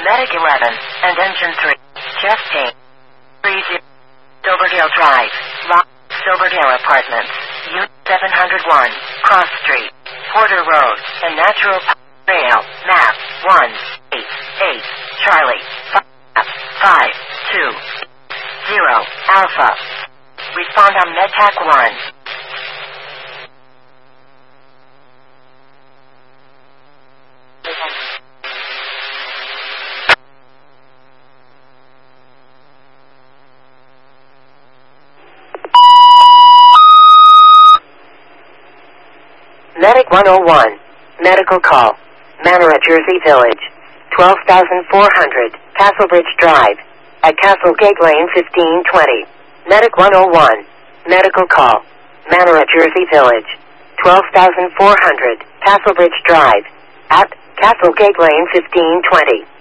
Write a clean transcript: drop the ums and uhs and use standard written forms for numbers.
Medic 11, and Engine 3. Chest 8. 30. Silverdale Drive. Lock. Silverdale Apartments. Unit 701. Cross Street. Porter Road. And Natural Trail. Map 188. Charlie. 520. Alpha. Respond on MedTac 1. Medic 101. Medical call. Manor at Jersey Village. 12,400. Castlebridge Drive. At Castlegate Lane 1520. Medic 101. Medical call. Manor at Jersey Village. 12,400. Castlebridge Drive. At Castlegate Lane 1520.